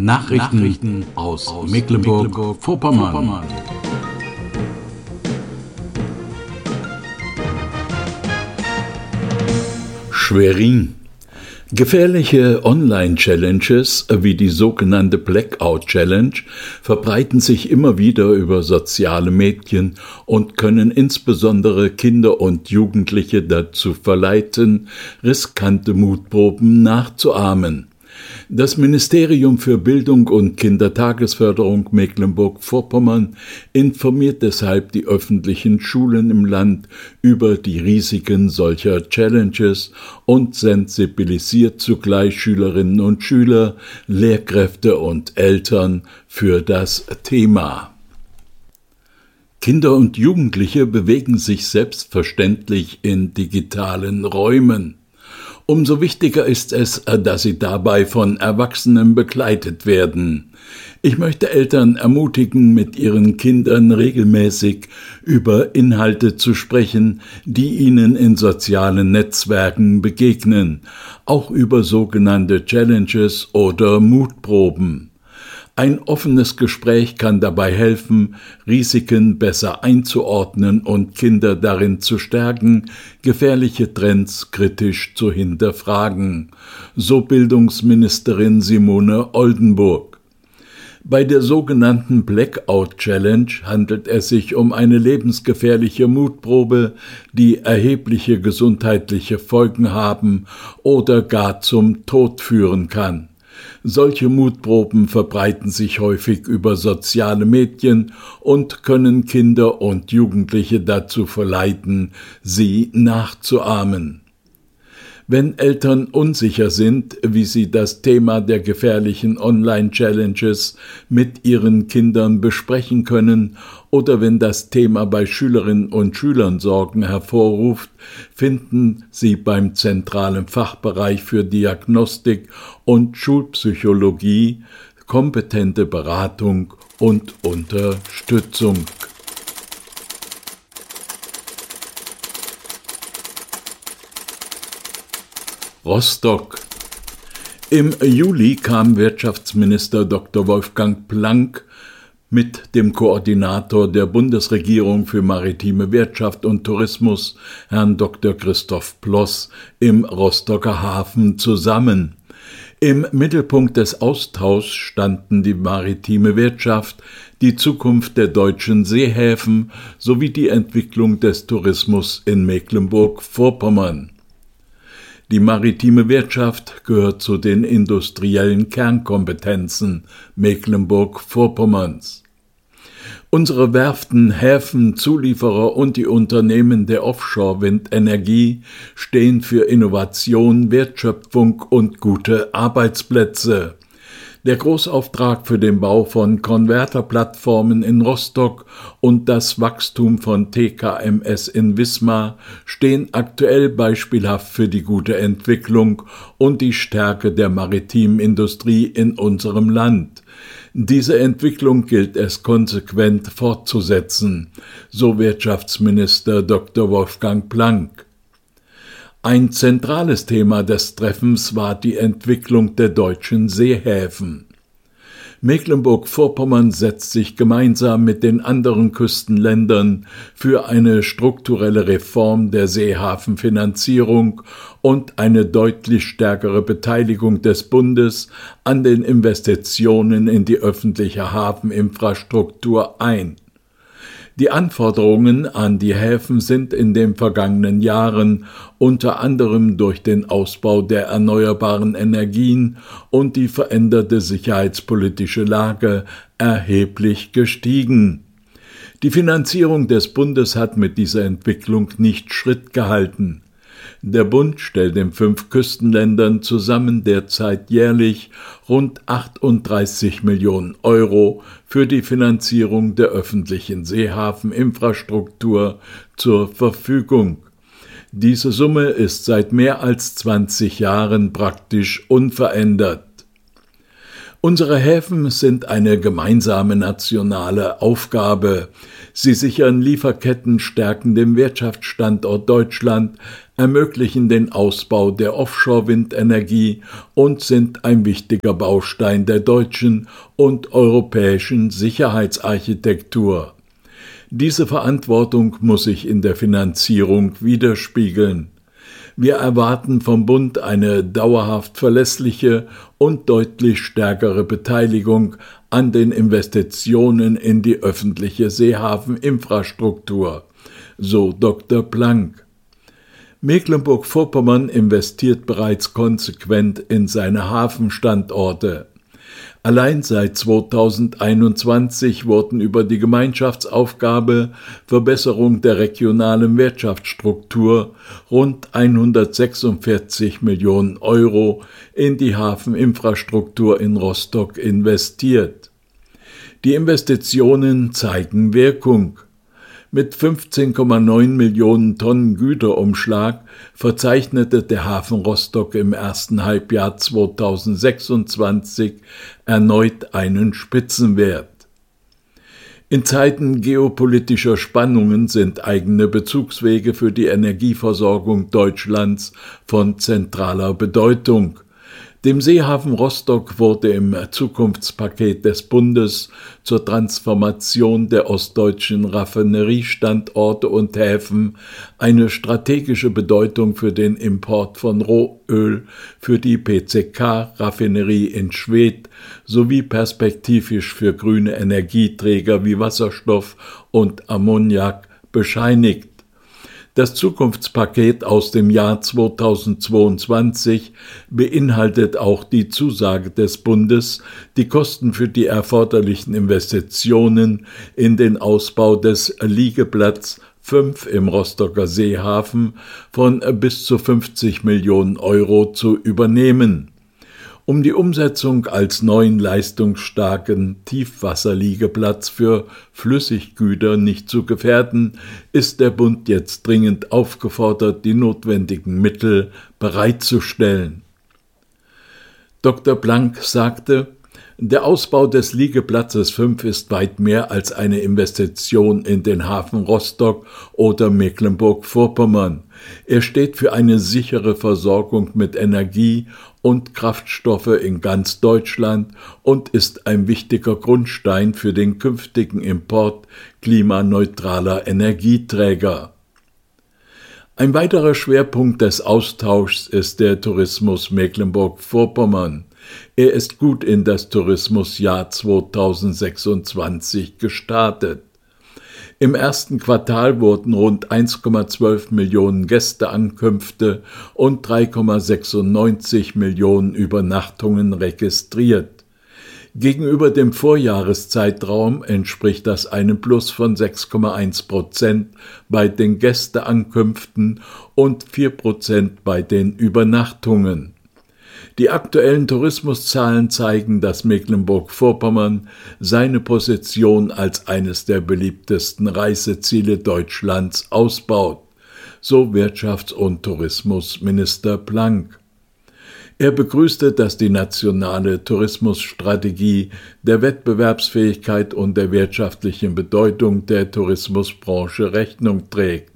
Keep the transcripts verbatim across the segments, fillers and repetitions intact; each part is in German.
Nachrichten, Nachrichten aus, aus Mecklenburg-Vorpommern. Mecklenburg Schwerin. Gefährliche Online-Challenges wie die sogenannte Blackout-Challenge verbreiten sich immer wieder über soziale Medien und können insbesondere Kinder und Jugendliche dazu verleiten, riskante Mutproben nachzuahmen. Das Ministerium für Bildung und Kindertagesförderung Mecklenburg-Vorpommern informiert deshalb die öffentlichen Schulen im Land über die Risiken solcher Challenges und sensibilisiert zugleich Schülerinnen und Schüler, Lehrkräfte und Eltern für das Thema. Kinder und Jugendliche bewegen sich selbstverständlich in digitalen Räumen. Umso wichtiger ist es, dass sie dabei von Erwachsenen begleitet werden. Ich möchte Eltern ermutigen, mit ihren Kindern regelmäßig über Inhalte zu sprechen, die ihnen in sozialen Netzwerken begegnen, auch über sogenannte Challenges oder Mutproben. Ein offenes Gespräch kann dabei helfen, Risiken besser einzuordnen und Kinder darin zu stärken, gefährliche Trends kritisch zu hinterfragen, so Bildungsministerin Simone Oldenburg. Bei der sogenannten Blackout Challenge handelt es sich um eine lebensgefährliche Mutprobe, die erhebliche gesundheitliche Folgen haben oder gar zum Tod führen kann. Solche Mutproben verbreiten sich häufig über soziale Medien und können Kinder und Jugendliche dazu verleiten, sie nachzuahmen. Wenn Eltern unsicher sind, wie sie das Thema der gefährlichen Online-Challenges mit ihren Kindern besprechen können oder wenn das Thema bei Schülerinnen und Schülern Sorgen hervorruft, finden Sie beim zentralen Fachbereich für Diagnostik und Schulpsychologie kompetente Beratung und Unterstützung. Rostock. Im Juli kam Wirtschaftsminister Doktor Wolfgang Planck mit dem Koordinator der Bundesregierung für maritime Wirtschaft und Tourismus, Herrn Doktor Christoph Ploss, im Rostocker Hafen zusammen. Im Mittelpunkt des Austauschs standen die maritime Wirtschaft, die Zukunft der deutschen Seehäfen sowie die Entwicklung des Tourismus in Mecklenburg-Vorpommern. Die maritime Wirtschaft gehört zu den industriellen Kernkompetenzen Mecklenburg-Vorpommerns. Unsere Werften, Häfen, Zulieferer und die Unternehmen der Offshore-Windenergie stehen für Innovation, Wertschöpfung und gute Arbeitsplätze. Der Großauftrag für den Bau von Konverterplattformen in Rostock und das Wachstum von T K M S in Wismar stehen aktuell beispielhaft für die gute Entwicklung und die Stärke der maritimen Industrie in unserem Land. Diese Entwicklung gilt es konsequent fortzusetzen, so Wirtschaftsminister Doktor Wolfgang Planck. Ein zentrales Thema des Treffens war die Entwicklung der deutschen Seehäfen. Mecklenburg-Vorpommern setzt sich gemeinsam mit den anderen Küstenländern für eine strukturelle Reform der Seehafenfinanzierung und eine deutlich stärkere Beteiligung des Bundes an den Investitionen in die öffentliche Hafeninfrastruktur ein. Die Anforderungen an die Häfen sind in den vergangenen Jahren unter anderem durch den Ausbau der erneuerbaren Energien und die veränderte sicherheitspolitische Lage erheblich gestiegen. Die Finanzierung des Bundes hat mit dieser Entwicklung nicht Schritt gehalten. Der Bund stellt in fünf Küstenländern zusammen derzeit jährlich rund achtunddreißig Millionen Euro für die Finanzierung der öffentlichen Seehafeninfrastruktur zur Verfügung. Diese Summe ist seit mehr als zwanzig Jahren praktisch unverändert. Unsere Häfen sind eine gemeinsame nationale Aufgabe. Sie sichern Lieferketten, stärken den Wirtschaftsstandort Deutschland, ermöglichen den Ausbau der Offshore-Windenergie und sind ein wichtiger Baustein der deutschen und europäischen Sicherheitsarchitektur. Diese Verantwortung muss sich in der Finanzierung widerspiegeln. Wir erwarten vom Bund eine dauerhaft verlässliche und deutlich stärkere Beteiligung an den Investitionen in die öffentliche Seehafeninfrastruktur, so Doktor Planck. Mecklenburg-Vorpommern investiert bereits konsequent in seine Hafenstandorte. Allein seit zweitausendeinundzwanzig wurden über die Gemeinschaftsaufgabe Verbesserung der regionalen Wirtschaftsstruktur rund hundertsechsundvierzig Millionen Euro in die Hafeninfrastruktur in Rostock investiert. Die Investitionen zeigen Wirkung. Mit fünfzehn Komma neun Millionen Tonnen Güterumschlag verzeichnete der Hafen Rostock im ersten Halbjahr zweitausendsechsundzwanzig erneut einen Spitzenwert. In Zeiten geopolitischer Spannungen sind eigene Bezugswege für die Energieversorgung Deutschlands von zentraler Bedeutung. Dem Seehafen Rostock wurde im Zukunftspaket des Bundes zur Transformation der ostdeutschen Raffineriestandorte und Häfen eine strategische Bedeutung für den Import von Rohöl für die P C K-Raffinerie in Schwedt sowie perspektivisch für grüne Energieträger wie Wasserstoff und Ammoniak bescheinigt. Das Zukunftspaket aus dem Jahr zweitausendzweiundzwanzig beinhaltet auch die Zusage des Bundes, die Kosten für die erforderlichen Investitionen in den Ausbau des Liegeplatz fünf im Rostocker Seehafen von bis zu fünfzig Millionen Euro zu übernehmen. Um die Umsetzung als neuen leistungsstarken Tiefwasserliegeplatz für Flüssiggüter nicht zu gefährden, ist der Bund jetzt dringend aufgefordert, die notwendigen Mittel bereitzustellen. Doktor Planck sagte, der Ausbau des Liegeplatzes fünf ist weit mehr als eine Investition in den Hafen Rostock oder Mecklenburg-Vorpommern. Er steht für eine sichere Versorgung mit Energie und Kraftstoffe in ganz Deutschland und ist ein wichtiger Grundstein für den künftigen Import klimaneutraler Energieträger. Ein weiterer Schwerpunkt des Austauschs ist der Tourismus Mecklenburg-Vorpommern. Er ist gut in das Tourismusjahr zweitausendsechsundzwanzig gestartet. Im ersten Quartal wurden rund eins Komma zwölf Millionen Gästeankünfte und drei Komma sechsundneunzig Millionen Übernachtungen registriert. Gegenüber dem Vorjahreszeitraum entspricht das einem Plus von sechs Komma eins Prozent bei den Gästeankünften und vier Prozent bei den Übernachtungen. Die aktuellen Tourismuszahlen zeigen, dass Mecklenburg-Vorpommern seine Position als eines der beliebtesten Reiseziele Deutschlands ausbaut, so Wirtschafts- und Tourismusminister Planck. Er begrüßte, dass die nationale Tourismusstrategie der Wettbewerbsfähigkeit und der wirtschaftlichen Bedeutung der Tourismusbranche Rechnung trägt.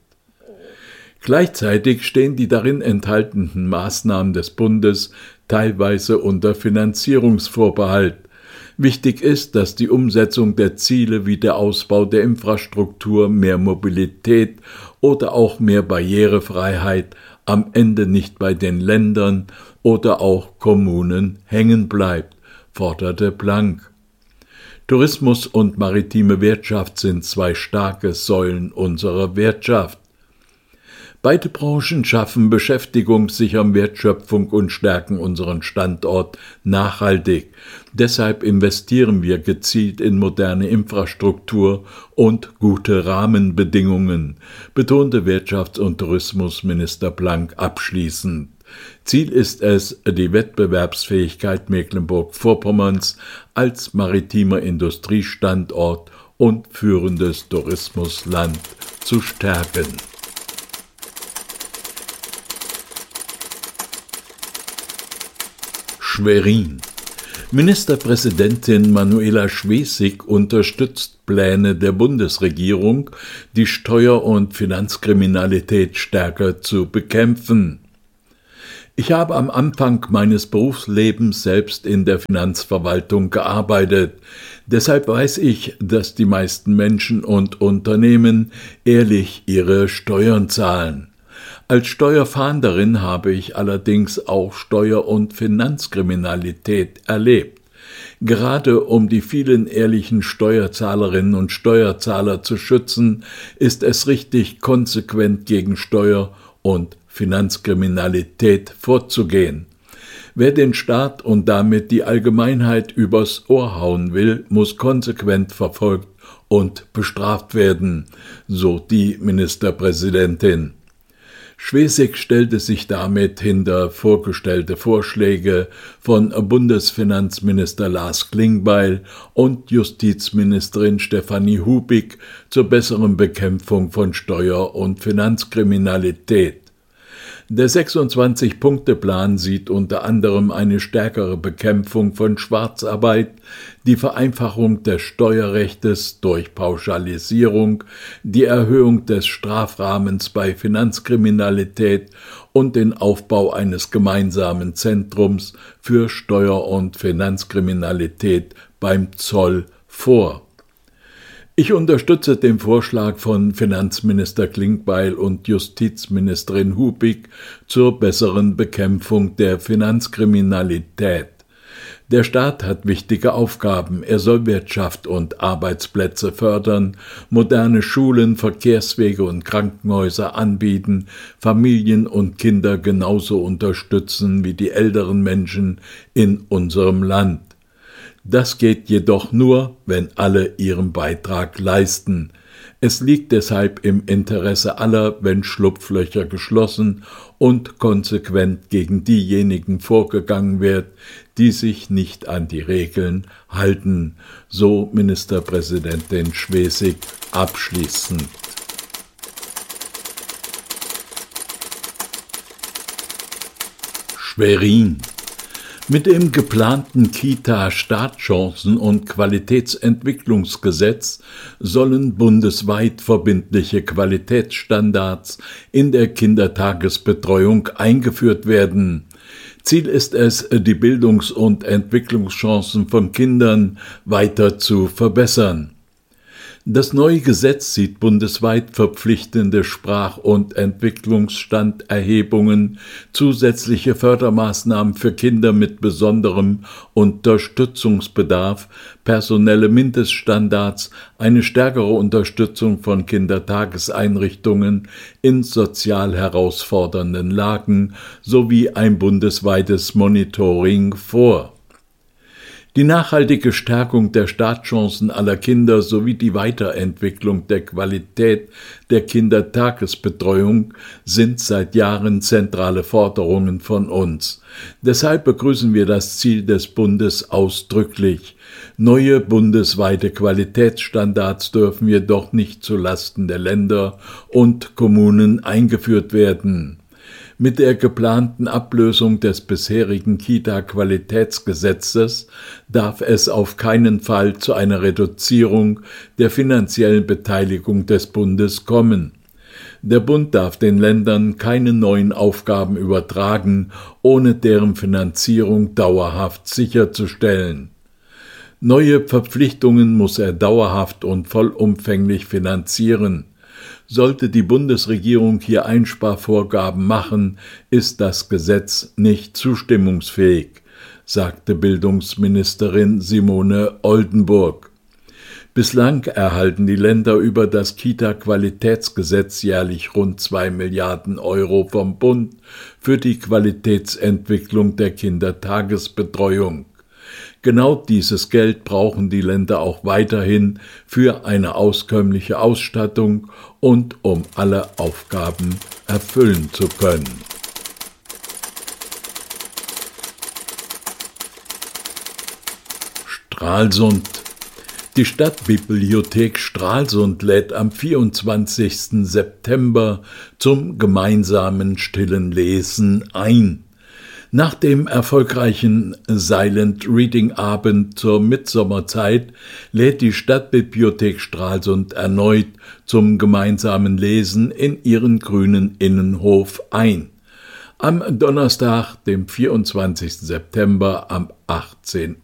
Gleichzeitig stehen die darin enthaltenen Maßnahmen des Bundes teilweise unter Finanzierungsvorbehalt. Wichtig ist, dass die Umsetzung der Ziele wie der Ausbau der Infrastruktur, mehr Mobilität oder auch mehr Barrierefreiheit am Ende nicht bei den Ländern oder auch Kommunen hängen bleibt, forderte Planck. Tourismus und maritime Wirtschaft sind zwei starke Säulen unserer Wirtschaft. Beide Branchen schaffen Beschäftigung, sichern Wertschöpfung und stärken unseren Standort nachhaltig. Deshalb investieren wir gezielt in moderne Infrastruktur und gute Rahmenbedingungen, betonte Wirtschafts- und Tourismusminister Planck abschließend. Ziel ist es, die Wettbewerbsfähigkeit Mecklenburg-Vorpommerns als maritimer Industriestandort und führendes Tourismusland zu stärken. Schwerin. Ministerpräsidentin Manuela Schwesig unterstützt Pläne der Bundesregierung, die Steuer- und Finanzkriminalität stärker zu bekämpfen. Ich habe am Anfang meines Berufslebens selbst in der Finanzverwaltung gearbeitet. Deshalb weiß ich, dass die meisten Menschen und Unternehmen ehrlich ihre Steuern zahlen. Als Steuerfahnderin habe ich allerdings auch Steuer- und Finanzkriminalität erlebt. Gerade um die vielen ehrlichen Steuerzahlerinnen und Steuerzahler zu schützen, ist es richtig, konsequent gegen Steuer- und Finanzkriminalität vorzugehen. Wer den Staat und damit die Allgemeinheit übers Ohr hauen will, muss konsequent verfolgt und bestraft werden, so die Ministerpräsidentin. Schwesig stellte sich damit hinter vorgestellte Vorschläge von Bundesfinanzminister Lars Klingbeil und Justizministerin Stefanie Hubig zur besseren Bekämpfung von Steuer- und Finanzkriminalität. Der sechsundzwanzig-Punkte-Plan sieht unter anderem eine stärkere Bekämpfung von Schwarzarbeit, die Vereinfachung des Steuerrechtes durch Pauschalisierung, die Erhöhung des Strafrahmens bei Finanzkriminalität und den Aufbau eines gemeinsamen Zentrums für Steuer- und Finanzkriminalität beim Zoll vor. Ich unterstütze den Vorschlag von Finanzminister Klingbeil und Justizministerin Hubig zur besseren Bekämpfung der Finanzkriminalität. Der Staat hat wichtige Aufgaben. Er soll Wirtschaft und Arbeitsplätze fördern, moderne Schulen, Verkehrswege und Krankenhäuser anbieten, Familien und Kinder genauso unterstützen wie die älteren Menschen in unserem Land. Das geht jedoch nur, wenn alle ihren Beitrag leisten. Es liegt deshalb im Interesse aller, wenn Schlupflöcher geschlossen und konsequent gegen diejenigen vorgegangen wird, die sich nicht an die Regeln halten, so Ministerpräsidentin Schwesig abschließend. Schwerin. Mit dem geplanten Kita-Startchancen- und Qualitätsentwicklungsgesetz sollen bundesweit verbindliche Qualitätsstandards in der Kindertagesbetreuung eingeführt werden. Ziel ist es, die Bildungs- und Entwicklungschancen von Kindern weiter zu verbessern. Das neue Gesetz sieht bundesweit verpflichtende Sprach- und Entwicklungsstanderhebungen, zusätzliche Fördermaßnahmen für Kinder mit besonderem Unterstützungsbedarf, personelle Mindeststandards, eine stärkere Unterstützung von Kindertageseinrichtungen in sozial herausfordernden Lagen sowie ein bundesweites Monitoring vor. Die nachhaltige Stärkung der Startchancen aller Kinder sowie die Weiterentwicklung der Qualität der Kindertagesbetreuung sind seit Jahren zentrale Forderungen von uns. Deshalb begrüßen wir das Ziel des Bundes ausdrücklich. Neue bundesweite Qualitätsstandards dürfen jedoch nicht zulasten der Länder und Kommunen eingeführt werden. Mit der geplanten Ablösung des bisherigen Kita-Qualitätsgesetzes darf es auf keinen Fall zu einer Reduzierung der finanziellen Beteiligung des Bundes kommen. Der Bund darf den Ländern keine neuen Aufgaben übertragen, ohne deren Finanzierung dauerhaft sicherzustellen. Neue Verpflichtungen muss er dauerhaft und vollumfänglich finanzieren. Sollte die Bundesregierung hier Einsparvorgaben machen, ist das Gesetz nicht zustimmungsfähig, sagte Bildungsministerin Simone Oldenburg. Bislang erhalten die Länder über das Kita-Qualitätsgesetz jährlich rund zwei Milliarden Euro vom Bund für die Qualitätsentwicklung der Kindertagesbetreuung. Genau dieses Geld brauchen die Länder auch weiterhin für eine auskömmliche Ausstattung und um alle Aufgaben erfüllen zu können. Stralsund. Die Stadtbibliothek Stralsund lädt am vierundzwanzigsten September zum gemeinsamen stillen Lesen ein. Nach dem erfolgreichen Silent Reading Abend zur Mitsommerzeit lädt die Stadtbibliothek Stralsund erneut zum gemeinsamen Lesen in ihren grünen Innenhof ein. Am Donnerstag, dem vierundzwanzigsten September um achtzehn